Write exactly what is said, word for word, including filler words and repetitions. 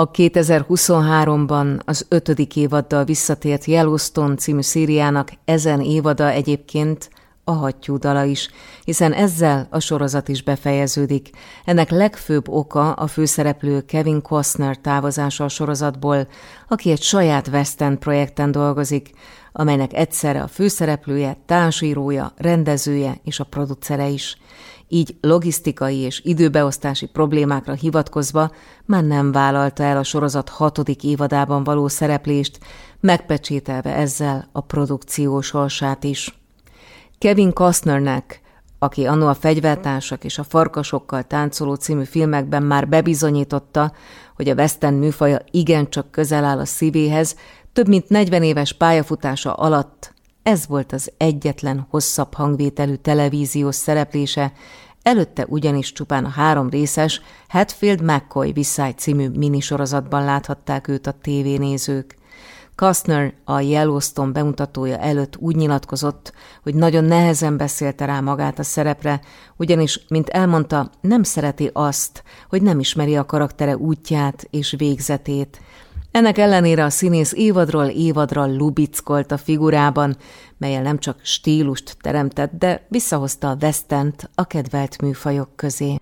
A kétezer-huszonháromban az ötödik évaddal visszatért Yellowstone című szériának ezen évada egyébként a hattyúdala is, hiszen ezzel a sorozat is befejeződik. Ennek legfőbb oka a főszereplő Kevin Costner távozása a sorozatból, aki egy saját western projekten dolgozik, amelynek egyszerre a főszereplője, társírója, rendezője és a producere is. Így logisztikai és időbeosztási problémákra hivatkozva már nem vállalta el a sorozat hatodik évadában való szereplést, megpecsételve ezzel a produkció sorsát is. Kevin Costnernek, aki anno a Fegyvertársak és a Farkasokkal táncoló című filmekben már bebizonyította, hogy a western műfaja igencsak közel áll a szívéhez, több mint negyven éves pályafutása alatt ez volt az egyetlen hosszabb hangvételű televíziós szereplése, előtte ugyanis csupán a három részes Hatfield-McCoy Visszágy című minisorozatban láthatták őt a tévénézők. Costner a Yellowstone bemutatója előtt úgy nyilatkozott, hogy nagyon nehezen beszélte rá magát a szerepre, ugyanis, mint elmondta, nem szereti azt, hogy nem ismeri a karaktere útját és végzetét. Ennek ellenére a színész évadról évadra lubickolt a figurában, mellyel nem csak stílust teremtett, de visszahozta a westernt a kedvelt műfajok közé.